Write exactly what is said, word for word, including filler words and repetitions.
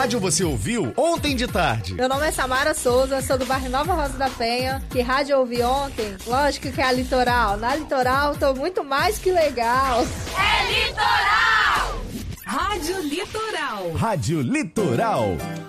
rádio você ouviu ontem de tarde? Meu nome é Samara Souza, sou do bairro Nova Rosa da Penha. Que rádio eu ouvi ontem? Lógico que é a Litoral. Na Litoral, tô muito mais que legal. É Litoral! Rádio Litoral. Rádio Litoral.